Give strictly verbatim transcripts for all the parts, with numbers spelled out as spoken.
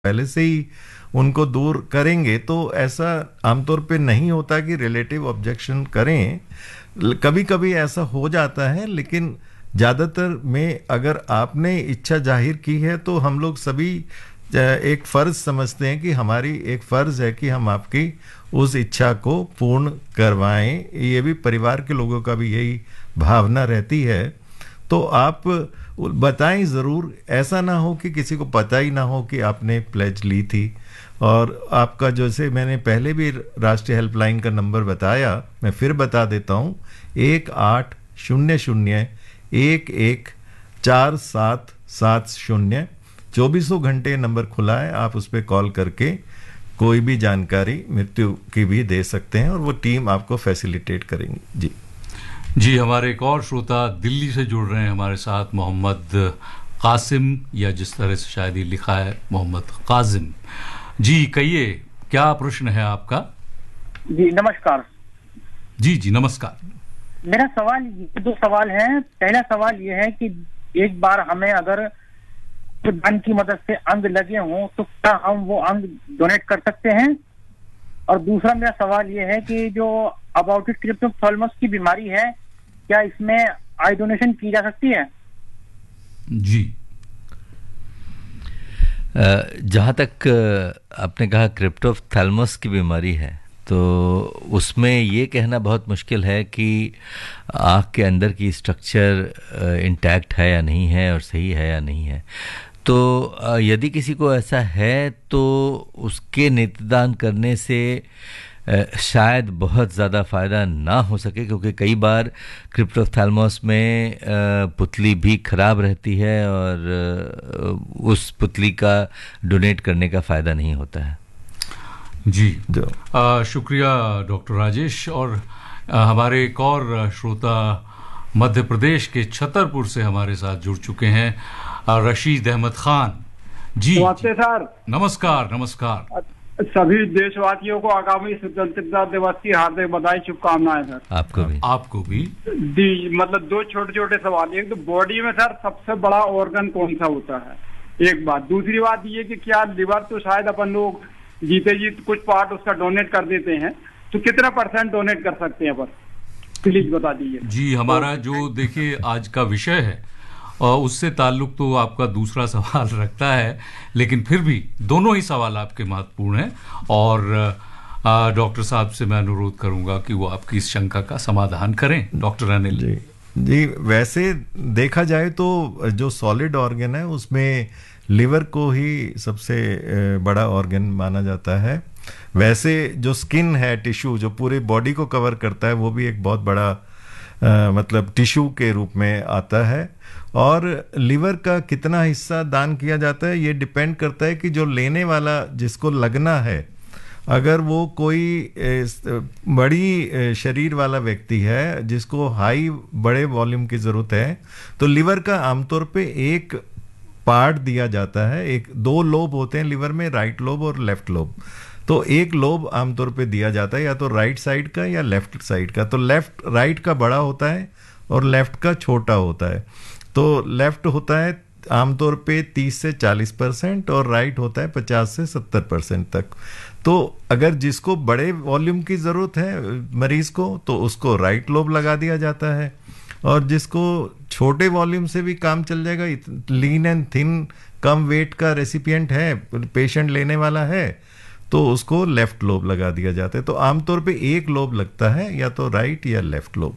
पहले से ही उनको दूर करेंगे तो ऐसा आमतौर पे नहीं होता कि रिलेटिव ऑब्जेक्शन करें। कभी कभी ऐसा हो जाता है, लेकिन ज़्यादातर में अगर आपने इच्छा जाहिर की है तो हम लोग सभी एक फ़र्ज़ समझते हैं कि हमारी एक फ़र्ज़ है कि हम आपकी उस इच्छा को पूर्ण करवाएं। ये भी परिवार के लोगों का भी यही भावना रहती है। तो आप बताएं ज़रूर, ऐसा ना हो कि किसी को पता ही ना हो कि आपने प्लेज ली थी। और आपका, जैसे मैंने पहले भी राष्ट्रीय हेल्पलाइन का नंबर बताया, मैं फिर बता देता हूँ, एक आठ शून्य शून्य एक एक चार सात सात शून्य। चौबीसों घंटे नंबर खुला है, आप उस पर कॉल करके कोई भी जानकारी मृत्यु की भी दे सकते हैं और वो टीम आपको फैसिलिटेट करेंगी। जी जी हमारे एक और श्रोता दिल्ली से जुड़ रहे हैं हमारे साथ, मोहम्मद कासिम, या जिस तरह से शायद ही लिखा है मोहम्मद काजिम। जी कहिए, क्या प्रश्न है आपका? जी नमस्कार। जी जी नमस्कार। मेरा सवाल, दो सवाल हैं। पहला सवाल यह है कि एक बार हमें अगर दान की मदद से अंग लगे हों तो क्या हम वो अंग डोनेट कर सकते हैं? और दूसरा मेरा सवाल यह है कि जो अबाउटिक क्रिप्टोप्थाल्मस की बीमारी है, क्या इसमें आई डोनेशन की जा सकती है? जी जहाँ तक आपने कहा क्रिप्टोप्थाल्मस की बीमारी है, तो उसमें ये कहना बहुत मुश्किल है कि आँख के अंदर की स्ट्रक्चर इंटैक्ट है या नहीं है और सही है या नहीं है। तो यदि किसी को ऐसा है तो उसके नेत्रदान करने से शायद बहुत ज़्यादा फ़ायदा ना हो सके, क्योंकि कई बार क्रिप्टोप्थाल्मस में पुतली भी ख़राब रहती है और उस पुतली का डोनेट करने का फ़ायदा नहीं होता है। जी आ, शुक्रिया डॉक्टर राजेश। और आ, हमारे एक और श्रोता मध्य प्रदेश के छतरपुर से हमारे साथ जुड़ चुके हैं, रशीद अहमद खान। जी नमस्ते सर। नमस्कार नमस्कार। सभी देशवासियों को आगामी स्वतंत्रता दिवस की हार्दिक बधाई, शुभकामनाएं सर। आपको भी आपको भी। जी मतलब दो छोटे छोटे सवाल। एक तो बॉडी में सर सबसे बड़ा ऑर्गन कौन सा होता है, एक बात। दूसरी बात ये कि क्या लिवर तो शायद अपन लोग जीते जीत कुछ पार्ट उसका डोनेट कर देते हैं, तो कितना परसेंट डोनेट कर सकते हैं, बस प्लीज बता दीजिए। जी हमारा जो देखिए आज का विषय है और उससे ताल्लुक तो आपका दूसरा सवाल रखता है, लेकिन फिर भी दोनों ही सवाल आपके महत्वपूर्ण हैं और डॉक्टर साहब से मैं अनुरोध करूंगा कि वो आपकी इस शंका का समाधान करें। डॉक्टर अनिल जी जी वैसे देखा जाए तो जो सॉलिड ऑर्गन है उसमें लिवर को ही सबसे बड़ा ऑर्गन माना जाता है। वैसे जो स्किन है, टिश्यू जो पूरे बॉडी को कवर करता है, वो भी एक बहुत बड़ा आ, मतलब टिश्यू के रूप में आता है। और लिवर का कितना हिस्सा दान किया जाता है ये डिपेंड करता है कि जो लेने वाला जिसको लगना है, अगर वो कोई बड़ी शरीर वाला व्यक्ति है जिसको हाई बड़े वॉल्यूम की ज़रूरत है, तो लिवर का आमतौर पे एक पार्ट दिया जाता है। एक दो लोब होते हैं लिवर में, राइट लोब और लेफ्ट लोब। तो एक लोब आमतौर पे दिया जाता है या तो राइट साइड का या लेफ्ट साइड का। तो लेफ्ट राइट का बड़ा होता है और लेफ्ट का छोटा होता है। तो लेफ्ट होता है आमतौर पे तीस से चालीस परसेंट और राइट होता है पचास से सत्तर परसेंट तक। तो अगर जिसको बड़े वॉल्यूम की ज़रूरत है मरीज को, तो उसको राइट लोब लगा दिया जाता है, और जिसको छोटे वॉल्यूम से भी काम चल जाएगा, lean and thin come wait का रेसिपिएंट है, पेशेंट लेने वाला है, तो उसको लेफ्ट लोब लगा दिया जाता है। तो आमतौर पे एक लोब लगता है, या तो राइट या लेफ्ट लोब।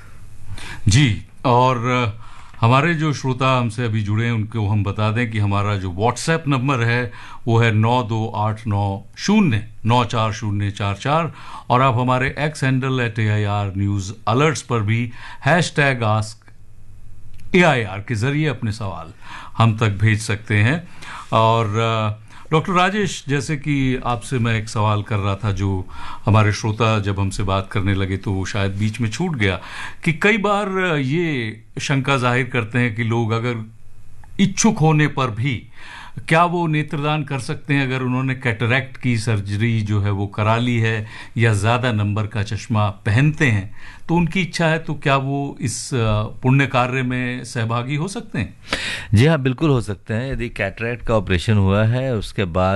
जी और हमारे जो श्रोता हमसे अभी जुड़े हैं उनको हम बता दें कि हमारा जो व्हाट्सएप नंबर है वो है नौ दो आठ नौ शून्य नौ चार शून्य चार चार, और आप हमारे x handle at A I R news alerts पर भी hash tag ask A I R के ज़रिए अपने सवाल हम तक भेज सकते हैं। और डॉक्टर राजेश, जैसे कि आपसे मैं एक सवाल कर रहा था जो हमारे श्रोता जब हमसे बात करने लगे तो वो शायद बीच में छूट गया, कि कई बार ये शंका जाहिर करते हैं कि लोग अगर इच्छुक होने पर भी क्या वो नेत्रदान कर सकते हैं अगर उन्होंने कैटरैक्ट की सर्जरी जो है वो करा ली है या ज़्यादा नंबर का चश्मा पहनते हैं, तो उनकी इच्छा है तो क्या वो इस पुण्य कार्य में सहभागी हो सकते हैं? जी हाँ, बिल्कुल हो सकते हैं। यदि कैटरैक्ट का ऑपरेशन हुआ है उसके बाद